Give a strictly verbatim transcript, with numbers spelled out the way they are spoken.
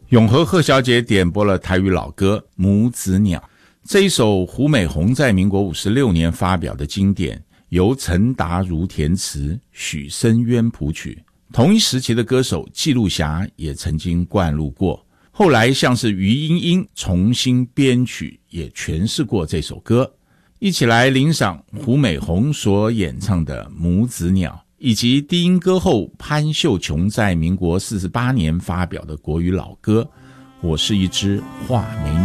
永和贺小姐点播了台语老歌《母子鸟》，这一首胡美红在民国五十六年发表的经典，由陈达如填词，许申渊谱曲。同一时期的歌手纪录霞也曾经灌录过，后来像是于英英重新编曲，也诠释过这首歌。一起来欣赏胡美红所演唱的《母子鸟》，以及低音歌后潘秀琼在民国四十八年发表的国语老歌《我是一只画眉鸟》。